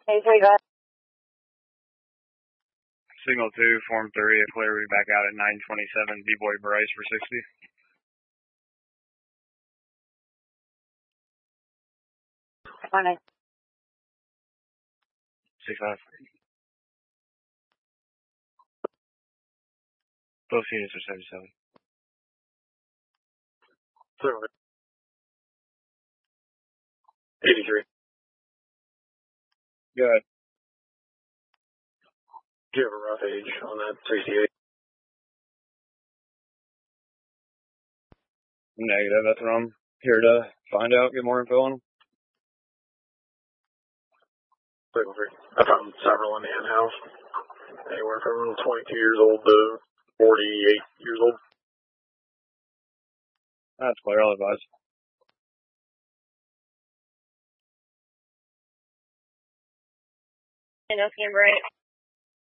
Hey, 3, go ahead. Signal 2, Form 3, if clear, we back out at 927, B-Boy Bryce for 60. Morning. 6-5. Both units are 77. 83. Go ahead. Do you have a rough age on that 68? Negative, that's what I'm here to find out, get more info on them. Signal 3. I found several in the hen house. Anywhere from 22 years old to 48 years old. That's clear, I'll advise. No scan bright.